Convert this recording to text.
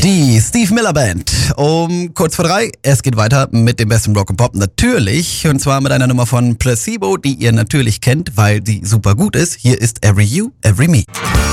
Die Steve Miller Band. Um kurz vor 3. Es geht weiter mit dem besten Rock and Pop. Natürlich. Und zwar mit einer Nummer von Placebo, die ihr natürlich kennt, weil sie super gut ist. Hier ist Every You, Every Me.